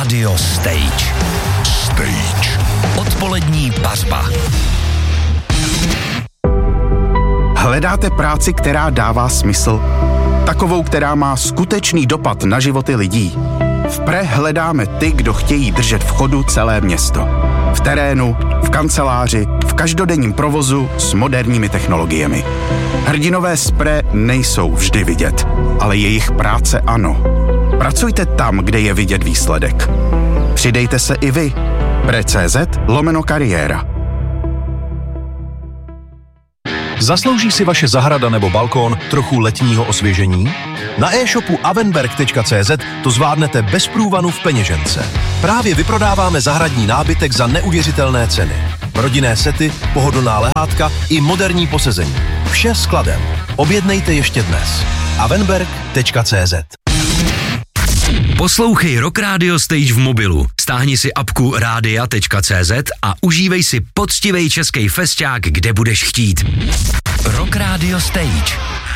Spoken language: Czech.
Radio Stage. Odpolední pařba. Hledáte práci, která dává smysl? Takovou, která má skutečný dopad na životy lidí? V Pre hledáme ty, kdo chtějí držet v chodu celé město. V terénu, v kanceláři, v každodenním provozu s moderními technologiemi. Hrdinové z Pre nejsou vždy vidět, ale jejich práce ano. Pracujte tam, kde je vidět výsledek. Přidejte se i vy. Pre.cz/kariéra. Zaslouží si vaše zahrada nebo balkón trochu letního osvěžení? Na e-shopu avenberg.cz to zvládnete bez průvanu v peněžence. Právě vyprodáváme zahradní nábytek za neuvěřitelné ceny. Rodinné sety, pohodlná lehátka i moderní posezení. Vše skladem. Objednejte ještě dnes. avenberg.cz. Poslouchej Rock Radio Stage v mobilu. Stáhni si apku radia.cz a užívej si poctivej český festiák, kde budeš chtít. Rock Radio Stage.